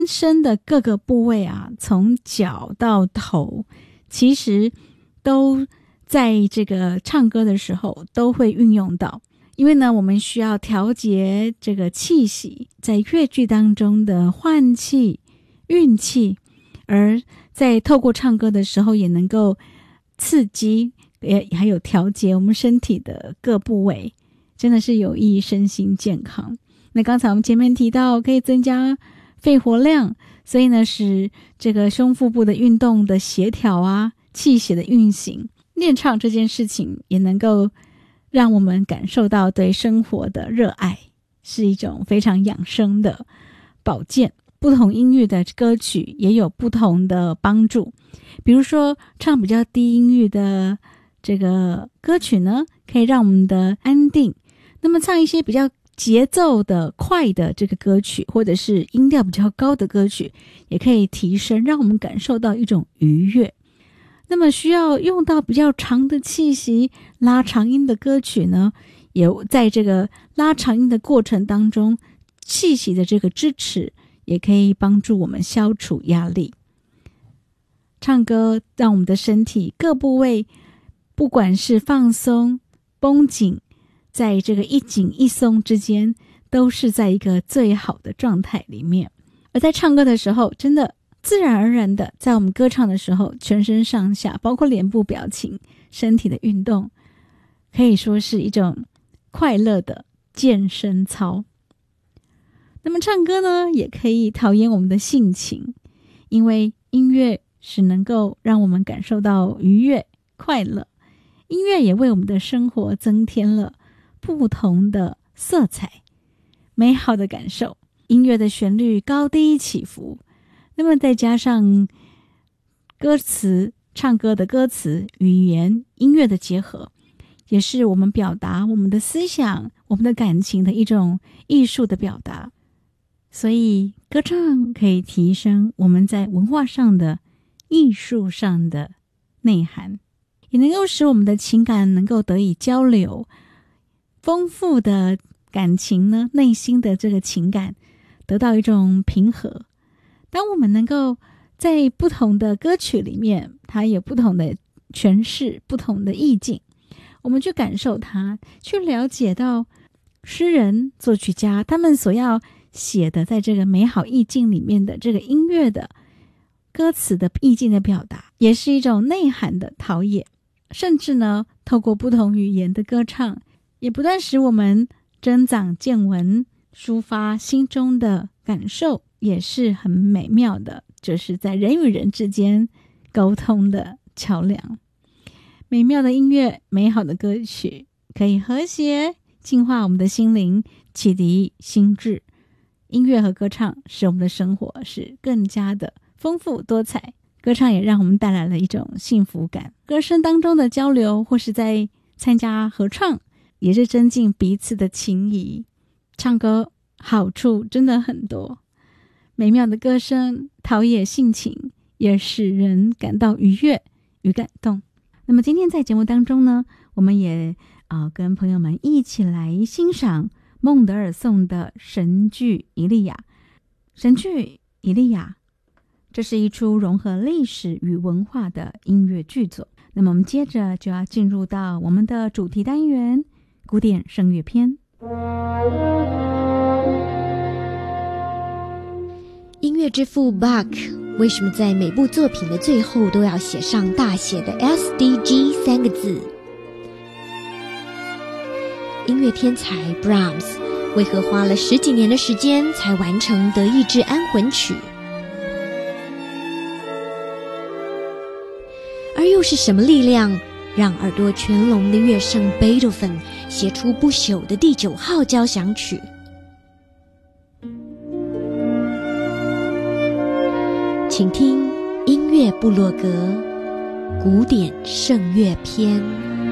身的各个部位啊，从脚到头，其实都在这个唱歌的时候都会运用到。因为呢，我们需要调节这个气息，在乐句当中的换气、运气，而在透过唱歌的时候也能够刺激，也还有调节我们身体的各部位，真的是有益身心健康。那刚才我们前面提到可以增加肺活量，所以呢使这个胸腹部的运动的协调啊，气血的运行，练唱这件事情也能够让我们感受到对生活的热爱，是一种非常养生的保健。不同音域的歌曲也有不同的帮助，比如说唱比较低音域的这个歌曲呢，可以让我们的安定。那么唱一些比较节奏的快的这个歌曲，或者是音调比较高的歌曲，也可以提升，让我们感受到一种愉悦。那么需要用到比较长的气息拉长音的歌曲呢，也在这个拉长音的过程当中，气息的这个支持也可以帮助我们消除压力。唱歌让我们的身体各部位不管是放松绷紧，在这个一紧一松之间都是在一个最好的状态里面。而在唱歌的时候，真的自然而然的，在我们歌唱的时候，全身上下包括脸部表情、身体的运动，可以说是一种快乐的健身操。那么唱歌呢，也可以陶冶我们的性情，因为音乐是能够让我们感受到愉悦快乐，音乐也为我们的生活增添了不同的色彩，美好的感受。音乐的旋律高低起伏，那么再加上歌词，唱歌的歌词、语言、音乐的结合，也是我们表达我们的思想、我们的感情的一种艺术的表达。所以歌唱可以提升我们在文化上的、艺术上的内涵，也能够使我们的情感能够得以交流，丰富的感情呢，内心的这个情感得到一种平和。当我们能够在不同的歌曲里面，它有不同的诠释、不同的意境，我们去感受它，去了解到诗人、作曲家他们所要写的在这个美好意境里面的这个音乐的歌词的意境的表达，也是一种内涵的陶冶。甚至呢，透过不同语言的歌唱，也不断使我们增长见闻，抒发心中的感受，也是很美妙的，就是在人与人之间沟通的桥梁。美妙的音乐，美好的歌曲，可以和谐净化我们的心灵，启迪心智。音乐和歌唱使我们的生活是更加的丰富多彩，歌唱也让我们带来了一种幸福感。歌声当中的交流，或是在参加合唱，也是增进彼此的情谊。唱歌好处真的很多，美妙的歌声陶冶性情，也使人感到愉悦与感动。那么今天在节目当中呢，我们也跟朋友们一起来欣赏孟德尔颂的神剧《以利亚》。神剧《以利亚》，这是一出融合历史与文化的音乐剧作。那么我们接着就要进入到我们的主题单元古典声乐篇。 音乐之父 Bach 为什么在每部作品的最后都要写上大写的 SDG 3个字？音乐天才 Brahms 为何花了10几年的时间才完成德意志安魂曲？而又是什么力量让耳朵全聋的乐圣贝多芬写出不朽的第9号交响曲？请听音乐部落格古典圣乐篇。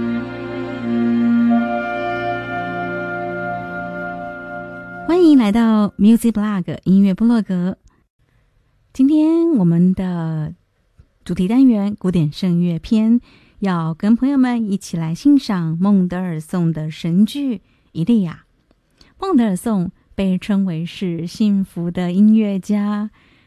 欢迎来到 Music Blog 音乐部落格。今天我们的主题单元古典圣乐篇，要跟朋友们一起来欣赏孟德尔颂的神剧《以利亚》。孟德尔颂被称为是幸福的音乐家，